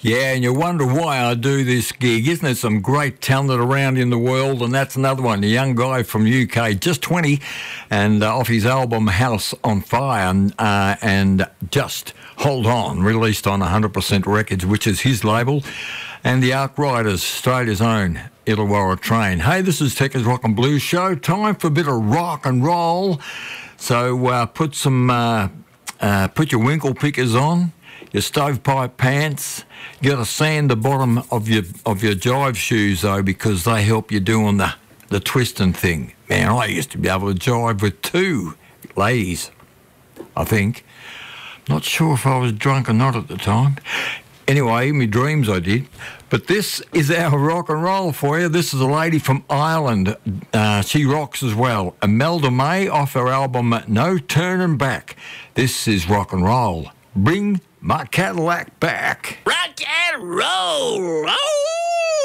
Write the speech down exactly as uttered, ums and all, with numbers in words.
Yeah, and you wonder why I do this gig. Isn't there some great talent around in the world? And that's another one, a young guy from U K, just twenty, and uh, off his album House on Fire, and, uh, and Just Hold On, released on one hundred percent Records, which is his label, and the Ark Riders, Australia's own Illawarra Train. Hey, this is Tekka's Rock and Blues Show. Time for a bit of rock and roll. So uh, put some, uh, uh, put your winkle pickers on, your stovepipe pants. You got to sand the bottom of your of your jive shoes though, because they help you doing the the twisting thing. Man, I used to be able to jive with two ladies, I think. Not sure if I was drunk or not at the time. Anyway, in my dreams I did. But this is our rock and roll for you. This is a lady from Ireland. Uh, she rocks as well. Imelda May off her album No Turning Back. This is rock and roll. Bring my Cadillac back. Rock and roll!